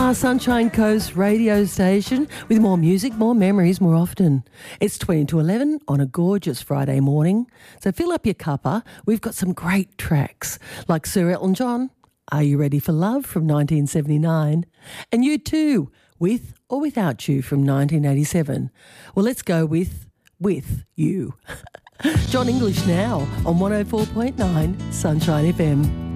Sunshine Coast radio station with more music, more memories, more often. It's 20 to 11 on a gorgeous Friday morning. So fill up your cuppa. We've got some great tracks like Sir Elton John, Are You Ready for Love from 1979, and U2, With or Without You from 1987. Well, let's go with You. John English now on 104.9 Sunshine FM.